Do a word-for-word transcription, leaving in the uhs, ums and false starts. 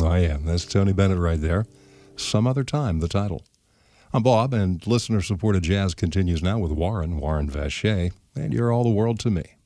Oh, yeah, that's Tony Bennett right there. Some Other Time, the title. I'm Bob, and listener-supported jazz continues now with Warren, Warren Vacher, and You're All the World to Me.